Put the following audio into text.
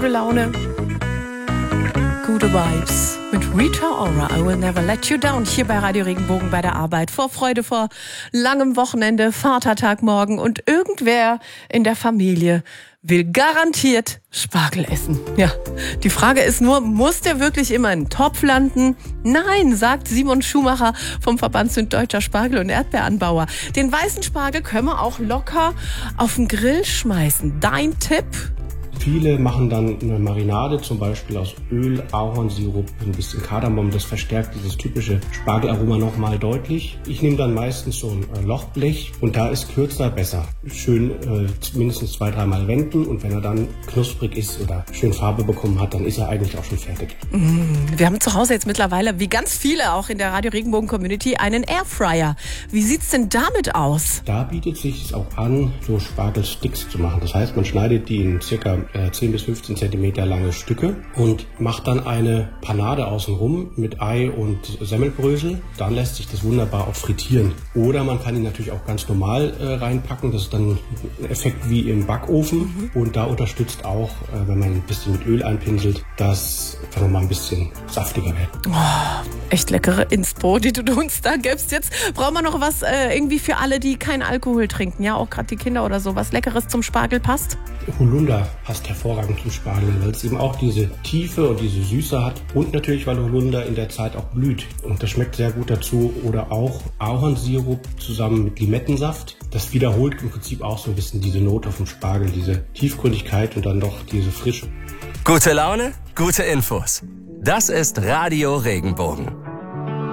Laune, gute Vibes mit Rita Ora. I will never let you down. Hier bei Radio Regenbogen bei der Arbeit. Vor Freude, vor langem Wochenende, Vatertag morgen und irgendwer in der Familie will garantiert Spargel essen. Ja, die Frage ist nur, muss der wirklich immer in den Topf landen? Nein, sagt Simon Schumacher vom Verband Süddeutscher Spargel- und Erdbeeranbauer. Den weißen Spargel können wir auch locker auf den Grill schmeißen. Dein Tipp? Viele machen dann eine Marinade, zum Beispiel aus Öl, Ahornsirup, ein bisschen Kardamom. Das verstärkt dieses typische Spargelaroma nochmal deutlich. Ich nehme dann meistens so ein Lochblech und da ist kürzer besser. Schön mindestens 2-3 Mal wenden und wenn er dann knusprig ist oder schön Farbe bekommen hat, dann ist er eigentlich auch schon fertig. Wir haben zu Hause jetzt mittlerweile, wie ganz viele auch in der Radio Regenbogen Community, einen Airfryer. Wie sieht's denn damit aus? Da bietet sich es auch an, so Spargelsticks zu machen. Das heißt, man schneidet die in circa 10 bis 15 Zentimeter lange Stücke und macht dann eine Panade außenrum mit Ei und Semmelbrösel. Dann lässt sich das wunderbar auch frittieren. Oder man kann ihn natürlich auch ganz normal reinpacken. Das ist dann ein Effekt wie im Backofen. Und da unterstützt auch, wenn man ein bisschen mit Öl einpinselt, dass es nochmal ein bisschen saftiger wird. Oh, echt leckere Inspo, die du uns da gibst. Jetzt brauchen wir noch was irgendwie für alle, die keinen Alkohol trinken. Ja, auch gerade die Kinder oder so. Was Leckeres zum Spargel passt? Holunder passt hervorragend zum Spargel, weil es eben auch diese Tiefe und diese Süße hat und natürlich, weil Holunder in der Zeit auch blüht. Und das schmeckt sehr gut dazu. Oder auch Ahornsirup zusammen mit Limettensaft. Das wiederholt im Prinzip auch so ein bisschen diese Note vom Spargel, diese Tiefgründigkeit und dann doch diese Frische. Gute Laune, gute Infos. Das ist Radio Regenbogen.